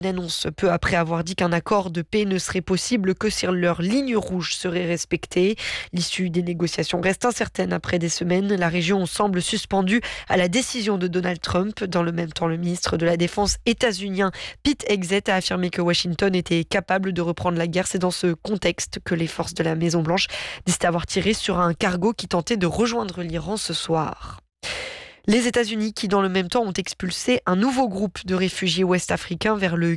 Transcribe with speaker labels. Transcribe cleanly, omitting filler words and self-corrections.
Speaker 1: annonce peu après avoir dit qu'un accord de paix ne serait possible que si leurs lignes rouges seraient respectées. L'issue des négociations reste incertaine après des semaines. La région semble suspendue à la décision de Donald Trump. Dans le même temps, le ministre de la Défense états-unien Pete Hegseth a affirmé que Washington était capable de reprendre la guerre. C'est dans ce contexte que les forces de la Maison-Blanche disent avoir tiré sur un cargo qui tentait de rejoindre l'Iran ce soir. Les États-Unis qui, dans le même temps, ont expulsé un nouveau groupe de réfugiés ouest-africains vers le